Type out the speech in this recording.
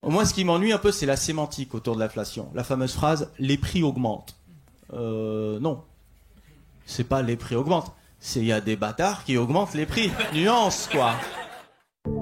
Moi, ce qui m'ennuie un peu, c'est la sémantique autour de l'inflation. La fameuse phrase « les prix augmentent ». Non. C'est pas « les prix augmentent ». C'est il y a des bâtards qui augmentent les prix. Nuance, quoi.